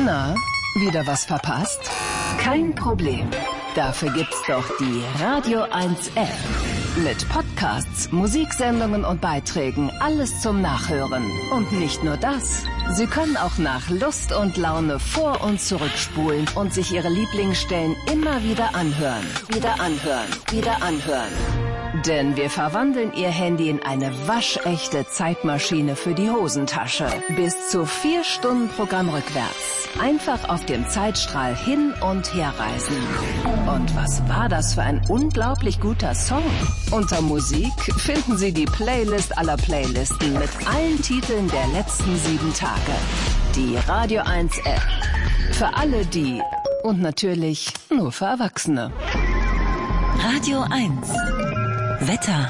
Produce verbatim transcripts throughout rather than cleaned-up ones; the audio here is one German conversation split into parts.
Na, wieder was verpasst? Kein Problem. Dafür gibt's doch die Radio eins App. Mit Podcasts, Musiksendungen und Beiträgen, alles zum Nachhören. Und nicht nur das. Sie können auch nach Lust und Laune vor- und zurückspulen und sich Ihre Lieblingsstellen immer wieder anhören. Wieder anhören, wieder anhören. Denn wir verwandeln Ihr Handy in eine waschechte Zeitmaschine für die Hosentasche. Bis zu vier Stunden Programm rückwärts. Einfach auf dem Zeitstrahl hin und her reisen. Und was war das für ein unglaublich guter Song? Unter Musik finden Sie die Playlist aller Playlisten mit allen Titeln der letzten sieben Tage. Die Radio eins App. Für alle die und natürlich nur für Erwachsene. Radio eins. Wetter.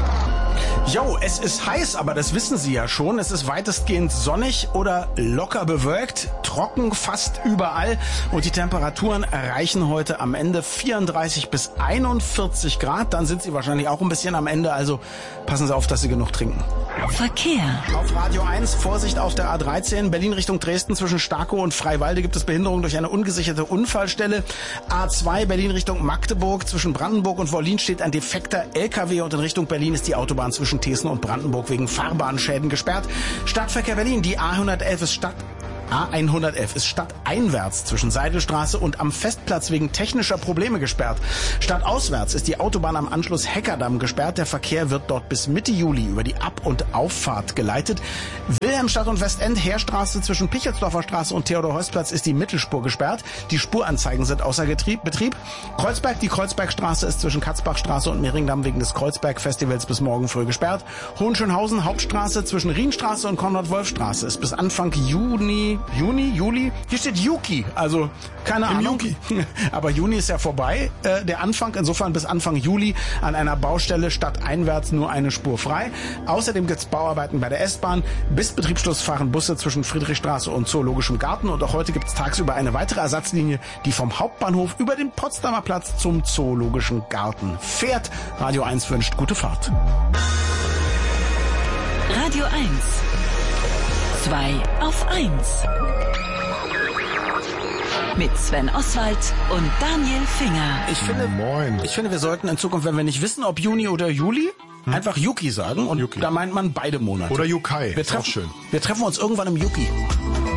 Jo, es ist heiß, aber das wissen Sie ja schon. Es ist weitestgehend sonnig oder locker bewölkt, trocken fast überall. Und die Temperaturen erreichen heute am Ende vierunddreißig bis einundvierzig Grad. Dann sind Sie wahrscheinlich auch ein bisschen am Ende, also passen Sie auf, dass Sie genug trinken. Verkehr. Auf Radio eins, Vorsicht auf der A dreizehn, Berlin Richtung Dresden zwischen Starkow und Freiwalde gibt es Behinderung durch eine ungesicherte Unfallstelle. A zwei, Berlin Richtung Magdeburg, zwischen Brandenburg und Wollin steht ein defekter L K W und in Richtung Berlin ist die Autobahn zwischen Thesen und Brandenburg wegen Fahrbahnschäden gesperrt. Stadtverkehr Berlin, die A hundertelf ist Stadt... A hundertelf ist stadteinwärts zwischen Seidelstraße und am Festplatz wegen technischer Probleme gesperrt. Stadtauswärts ist die Autobahn am Anschluss Heckerdamm gesperrt. Der Verkehr wird dort bis Mitte Juli über die Ab- und Auffahrt geleitet. Wilhelmstadt und Westend, Heerstraße zwischen Pichelsdorfer Straße und Theodor-Heuss-Platz ist die Mittelspur gesperrt. Die Spuranzeigen sind außer Getrieb, Betrieb. Kreuzberg, die Kreuzbergstraße ist zwischen Katzbachstraße und Mehringdamm wegen des Kreuzberg-Festivals bis morgen früh gesperrt. Hohenschönhausen, Hauptstraße zwischen Rienstraße und Konrad-Wolf-Straße ist bis Anfang Juni Juni, Juli, hier steht Juki, also keine Im Ahnung, Juki. Aber Juni ist ja vorbei, äh, der Anfang, insofern bis Anfang Juli an einer Baustelle stadteinwärts nur eine Spur frei. Außerdem gibt's Bauarbeiten bei der S-Bahn, bis Betriebsschluss fahren Busse zwischen Friedrichstraße und Zoologischem Garten und auch heute gibt's tagsüber eine weitere Ersatzlinie, die vom Hauptbahnhof über den Potsdamer Platz zum Zoologischen Garten fährt. Radio eins wünscht gute Fahrt. Radio eins. zwei auf eins. Mit Sven Oswald und Daniel Finger. Ich finde, Moin. ich finde, wir sollten in Zukunft, wenn wir nicht wissen, ob Juni oder Juli, hm? einfach Juki sagen. Und Juki. Da meint man beide Monate. Oder Jukai. Wir Ist auch treffen, schön. Wir treffen uns irgendwann im Juki.